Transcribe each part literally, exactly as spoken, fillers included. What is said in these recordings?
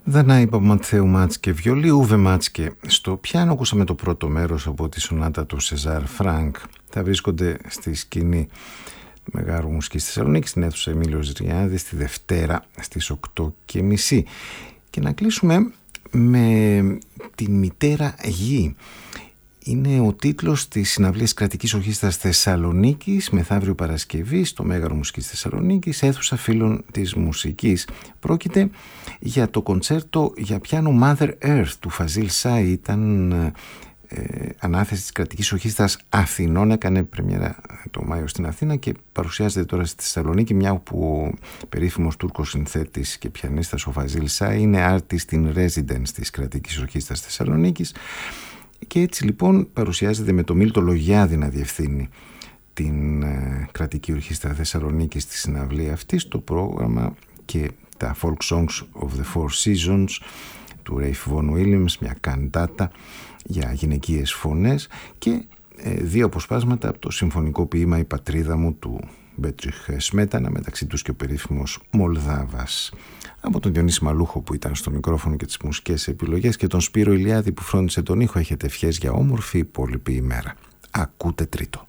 Δανάη Παπαμαθαίου Μάτσκε βιολί, Ούβε Μάτσκε στο πιάνο. Ακούσαμε το πρώτο μέρος από τη σονάτα του Σεζάρ Φρανκ. Θα βρίσκονται στη σκηνή Μεγάρου Μουσικής Θεσσαλονίκης, στην αίθουσα Εμίλιος Ριάδης, τη Δευτέρα στις οκτώ και μισή. Και να κλείσουμε με τη Μητέρα Γη. Είναι ο τίτλος της συναυλίας Κρατικής Ορχήστρας Θεσσαλονίκης, μεθαύριο Παρασκευή στο Μέγαρο Μουσικής Θεσσαλονίκης, αίθουσα Φίλων της Μουσικής. Πρόκειται για το κοντσέρτο για πιάνο Mother Earth του Φαζίλ Σάι. Ήταν ε, ανάθεση της Κρατικής Ορχήστρας Αθηνών, έκανε πρεμιέρα το Μάιο στην Αθήνα και παρουσιάζεται τώρα στη Θεσσαλονίκη, μια που ο περίφημος Τούρκος συνθέτης και πιανίστας ο Φαζίλ Σάι είναι artist in residence της Κρατικής Ορχήστρας Θεσσαλονίκης. Και έτσι λοιπόν παρουσιάζεται με το Μίλτο Λογιάδη να διευθύνει την ε, Κρατική Ορχήστρα Θεσσαλονίκη στη συναυλία αυτή, στο πρόγραμμα και τα Folk Songs of the Four Seasons του Ρέιφ Βον Βίλιαμς, μια καντάτα για γυναικείες φωνές και ε, δύο αποσπάσματα από το συμφωνικό ποίημα «Η πατρίδα μου» του Μπέτριχ Σμέτανα, μεταξύ τους και ο περίφημος Μολδάβας. Από τον Διονύση Μαλούχο που ήταν στο μικρόφωνο και τις μουσικές επιλογές και τον Σπύρο Ηλιάδη που φρόντισε τον ήχο, έχετε ευχές για όμορφη υπόλοιπη ημέρα. Ακούτε Τρίτο.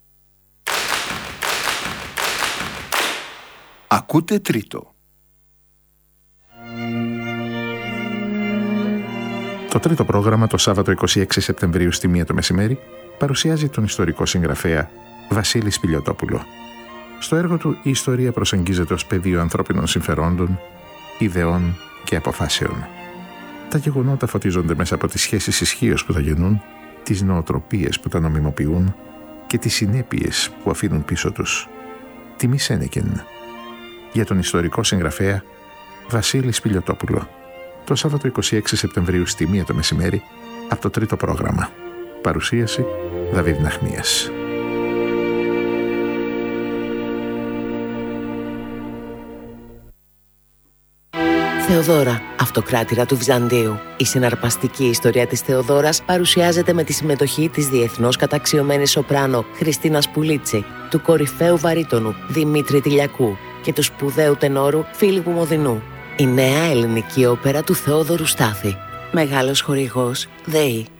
Ακούτε Τρίτο. Το τρίτο πρόγραμμα το Σάββατο είκοσι έξι Σεπτεμβρίου στη μία το μεσημέρι παρουσιάζει τον ιστορικό συγγραφέα Βασίλη Σπηλιωτόπουλο. Στο έργο του η ιστορία προσεγγίζεται ως πεδίο ανθρώπινων συμφερόντων, ιδεών και αποφάσεων. Τα γεγονότα φωτίζονται μέσα από τις σχέσεις ισχύως που τα γεννούν, τις νοοτροπίες που τα νομιμοποιούν και τις συνέπειες που αφήνουν πίσω τους. Τιμή Σένεκεν. Για τον ιστορικό συγγραφέα Βασίλη Σπηλιωτόπουλο. Το Σάββατο είκοσι έξι Σεπτεμβρίου στη μία το μεσημέρι από το τρίτο πρόγραμμα. Παρουσίαση Δαβίδ Ναχμίας. Θεοδόρα, αυτοκράτηρα του Βυζαντίου. Η συναρπαστική ιστορία της Θεοδόρας παρουσιάζεται με τη συμμετοχή της διεθνώς καταξιωμένης σοπράνο Χριστίνας Πουλίτσι, του κορυφαίου βαρύτονου Δημήτρη Τηλιακού και του σπουδαίου τενόρου Φίλιππου Μοδινού. Η νέα ελληνική όπερα του Θεόδωρου Στάθη. Μεγάλος χορηγός ΔΕΗ.